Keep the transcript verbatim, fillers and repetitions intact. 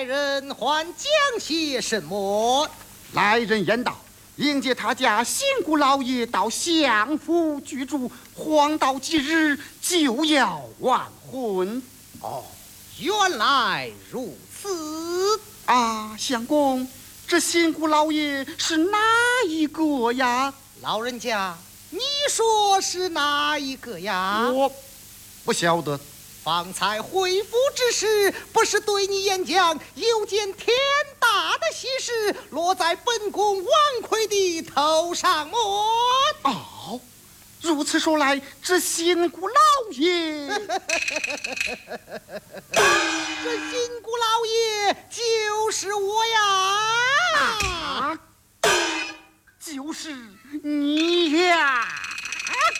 来人还讲些什么？ 来人言道：迎接他家新姑老爷到相府居住，黄道吉日就要完婚。 哦，原来如此啊！相公，这新姑老爷是哪一个呀？ 老人家，你说是哪一个呀？ 我不晓得。 方才回府之时，不是对你演讲，有件天大的喜事落在本宫王魁的头上么？ 哦，如此说来，这新姑老爷， 这新姑老爷就是我呀！ 啊，就是你呀！